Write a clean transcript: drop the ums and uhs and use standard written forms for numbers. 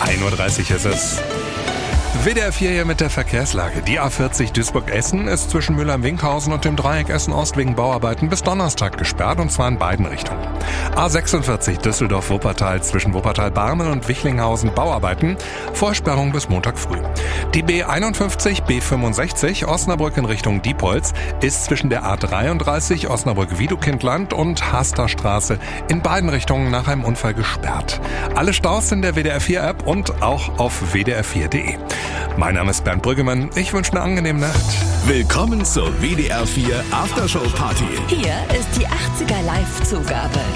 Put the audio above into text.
1:30 Uhr ist es. WDR 4 hier mit der Verkehrslage. Die A40 Duisburg-Essen ist zwischen Mülheim-Winkhausen und dem Dreieck Essen-Ost wegen Bauarbeiten bis Donnerstag gesperrt, und zwar in beiden Richtungen. A46 Düsseldorf-Wuppertal zwischen Wuppertal-Barmen und Wichlinghausen Bauarbeiten, Vorsperrung bis Montag früh. Die B51 B65 Osnabrück in Richtung Diepholz ist zwischen der A33 Osnabrück-Wiedekindland und Hasterstraße in beiden Richtungen nach einem Unfall gesperrt. Alle Staus in der WDR 4 App und auch auf wdr4.de. Mein Name ist Bernd Brüggemann. Ich wünsche eine angenehme Nacht. Willkommen zur WDR 4 Aftershow Party. Hier ist die 80er Live-Zugabe.